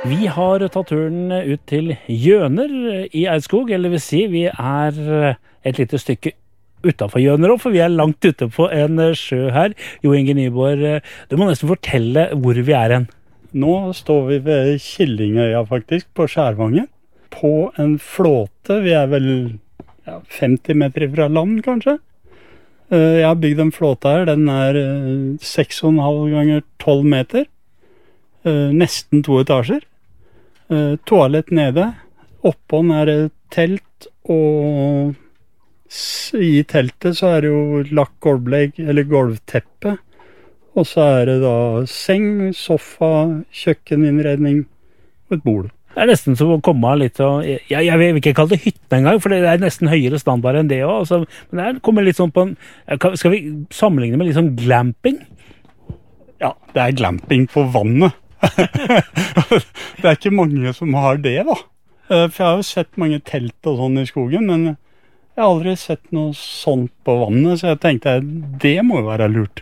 Vi har tatt turen ut til Gjøner i Eidskog, eller vil si, vi et lite stykke utenfor Gjøner, for vi langt ute på en sjø her. Jo Inge Nyborg, du må nesten fortelle hvor vi hen. Nå står vi ved Killingøya faktisk, på Skjærvangen, på en flåte. Vi vel 50 meter fra land, kanskje. Jeg har bygd en flåte her, den 6,5 ganger 12 meter. Nesten 2 etasjer. Toalett nede. Oppå det telt, og i teltet så det jo lagt gulvlegg, eller gulvteppe. Og så det da seng, sofa, kjøkkeninnredning og et bord. Det nesten som å komme litt jeg vil ikke kalle det hytten engang, for det nesten høyere standard enn det også. Men det kommer litt sånn på skal vi sammenligne med litt sånn glamping? Ja, det glamping på vannet. Det ikke mange som har det da. For jeg har jo sett mange telt og sånn i skogen, men jeg har aldri sett noe sånt på vannet, så jeg tenkte det må jo være lurt.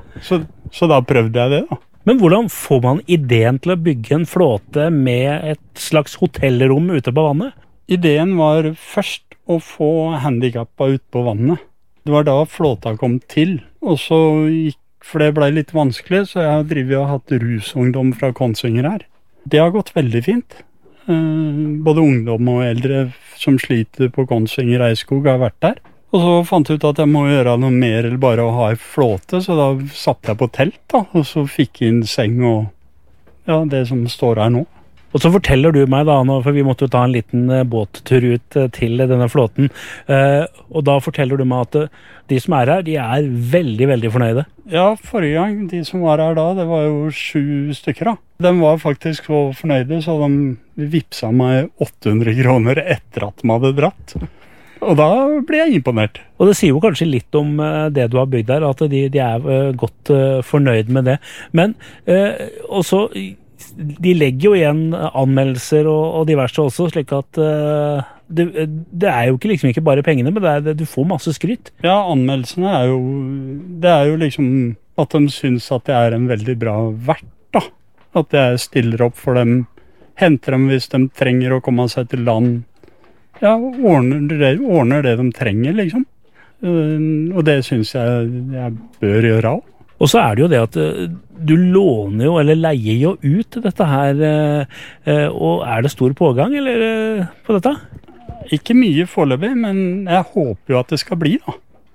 Så da prøvde jeg det da. Men hvordan får man ideen til å bygge en flåte med et slags hotellrom ute på vannet? Ideen var først å få handicappa ut på vannet. Det var da flåta kom til, og så for det ble litt vanskelig, så jeg har hatt rusungdom fra Kongsvinger her. Det har gått veldig fint. Både ungdom og eldre som sliter på Kongsvinger Eidskog har vært der. Og så fant jeg ut at jeg må gjøre noe mer eller bare å ha en flåte, så da satt jeg på telt da, og så fikk jeg inn seng og det som står her nå. Og så forteller du meg da, for vi måtte jo ta en liten båttur ut til denne flåten, og da forteller du meg at de som her, de veldig, veldig fornøyde. Ja, forrige gang, de som var her da, det var jo 7 stykker da. De var faktisk så fornøyde, så de vipsa meg 800 kroner etter at de hadde dratt. Og da ble jeg imponert. Og det sier jo kanskje litt om det du har bygd der, at de godt fornøyd med det. Men også, de legger jo igjen anmeldelser og diverse også, slik at det jo ikke bare pengene, men du får masse skryt. Ja, anmeldelsene det jo liksom at de synes at det en veldig bra vert da. At jeg stiller opp for dem, henter dem hvis de trenger å komme seg til land. Ja, ordner det de trenger, liksom. Og det synes jeg bør gjøre også. Og så det jo det at du låner jo, eller leier jo ut dette her, og det stor pågang, eller på dette? Ikke mye foreløpig, men jeg håper jo at det skal bli, da.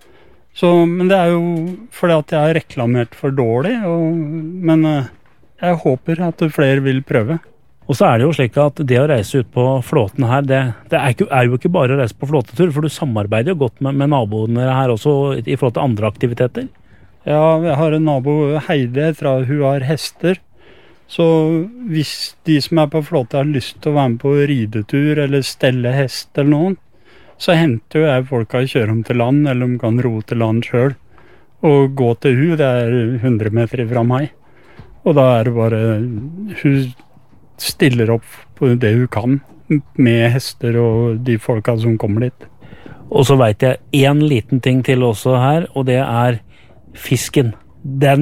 Men det jo fordi at jeg har reklamert for dårlig, men jeg håper at flere vil prøve. Og så det jo slik at det å reise ut på flåten her, det jo ikke bare å reise på flåtetur, for du samarbeider jo godt med naboene her også i forhold til andre aktiviteter. Ja, jeg har en nabo, Heide, hun har hester. Så hvis de som på flåte har lyst til å være med på ridetur eller stelle hest eller noen, så henter jo jeg folk å kjøre dem til land, eller de kan ro til land selv. Og gå til hun, det 100 meter fra meg. Og da det bare, hun stiller opp på det hun kan med hester og de folka som kommer dit. Og så vet jeg en liten ting til også her, og det fisken. Det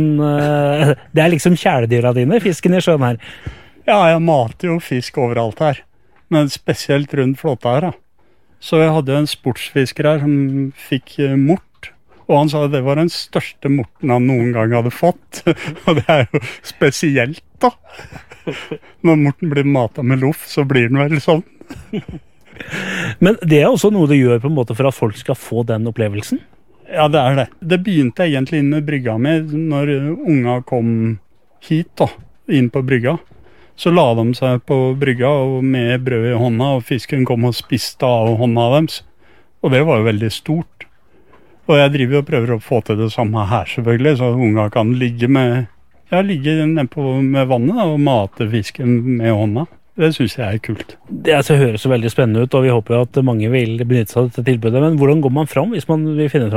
liksom kjæledyra dine, fisken i sjøen her. Ja, jeg mater jo fisk overalt her, men spesielt rundt flåta her da. Så jeg hadde jo en sportsfisker her som fikk mort, og han sa at det var den største morten han noen gang hadde fått. Og det jo spesielt da. Når morten blir matet med loff, så blir den vel sånn. Men det også noe du gjør på en måte for at folk skal få den opplevelsen? Ja, det det. Det begynte egentlig inn med brygga med, når unga kom hit da, inn på brygga. Så la de seg på brygga og med brød i hånda, og fisken kom og spiste av hånda deres. Og det var jo veldig stort. Og jeg driver og prøver å få til det samme her selvfølgelig, så unga kan ligge nede med vannet da, og mate fisken med hånda. Det synes jeg kult. Det høres så veldig spennende ut, og vi håper jo at mange vil benytte seg av dette tilbudet. Men hvordan går man fram hvis man vil finne fram?